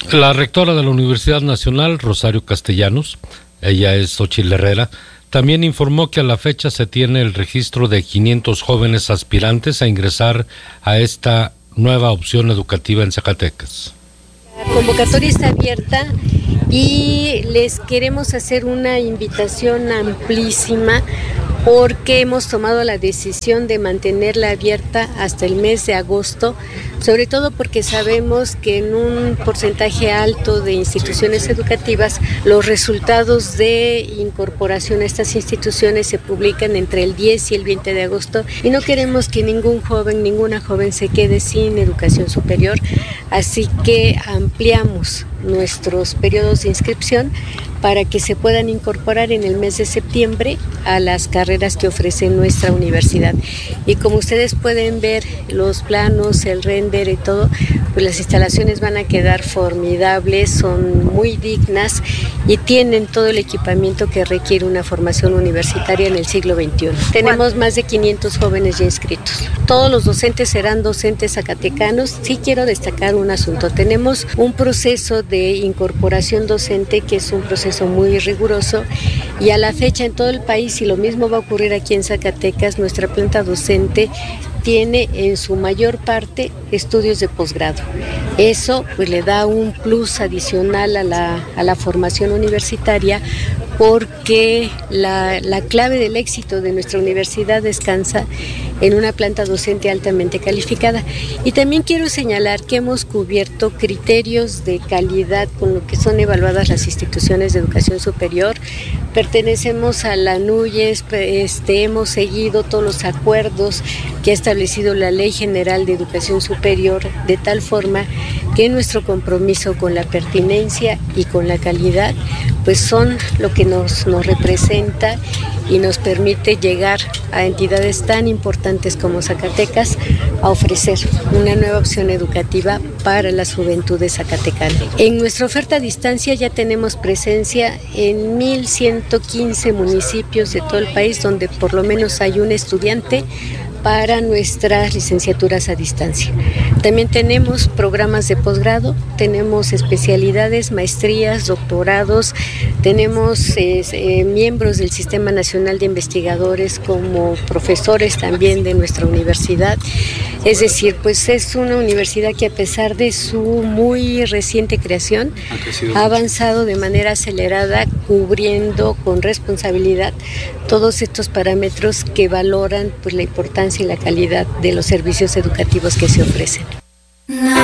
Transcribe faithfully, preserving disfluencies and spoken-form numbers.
La rectora de la Universidad Nacional, Rosario Castellanos, ella es Xóchitl Herrera, también informó que a la fecha se tiene el registro de quinientos jóvenes aspirantes a ingresar a esta nueva opción educativa en Zacatecas. La convocatoria está abierta y les queremos hacer una invitación amplísima porque hemos tomado la decisión de mantenerla abierta hasta el mes de agosto, sobre todo porque sabemos que en un porcentaje alto de instituciones educativas los resultados de incorporación a estas instituciones se publican entre el diez y el veinte de agosto y no queremos que ningún joven, ninguna joven se quede sin educación superior, así que ampliamos nuestros periodos de inscripción para que se puedan incorporar en el mes de septiembre a las carreras que ofrece nuestra universidad. Y como ustedes pueden ver, los planos, el render y todo, pues las instalaciones van a quedar formidables, son muy dignas y tienen todo el equipamiento que requiere una formación universitaria en el siglo veintiuno. Tenemos más de quinientos jóvenes ya inscritos. Todos los docentes serán docentes zacatecanos. Sí quiero destacar un asunto. Tenemos un proceso de incorporación docente que es un proceso muy riguroso y a la fecha en todo el país, y lo mismo va a ocurrir aquí en Zacatecas, nuestra planta docente tiene en su mayor parte estudios de posgrado. Eso pues le da un plus adicional a la, a la formación universitaria, porque la, la clave del éxito de nuestra universidad descansa en una planta docente altamente calificada. Y también quiero señalar que hemos cubierto criterios de calidad con lo que son evaluadas las instituciones de educación superior. Pertenecemos a la NUYES, este, hemos seguido todos los acuerdos que ha establecido la Ley General de Educación Superior, de tal forma que nuestro compromiso con la pertinencia y con la calidad pues son lo que nos, nos representa y nos permite llegar a entidades tan importantes como Zacatecas a ofrecer una nueva opción educativa para las juventudes zacatecanas. En nuestra oferta a distancia ya tenemos presencia en mil ciento quince municipios de todo el país, donde por lo menos hay un estudiante para nuestras licenciaturas a distancia. También tenemos programas de posgrado, tenemos especialidades, maestrías, doctorados, tenemos eh, eh, miembros del Sistema Nacional de Investigadores como profesores también de nuestra universidad. Es decir, pues es una universidad que a pesar de su muy reciente creación ha avanzado de manera acelerada, cubriendo con responsabilidad todos estos parámetros que valoran pues la importancia y la calidad de los servicios educativos que se ofrecen.